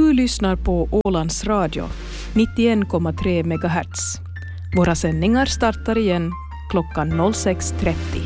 Du lyssnar på Ålands Radio, 91,3 MHz. Våra sändningar startar igen klockan 06.30.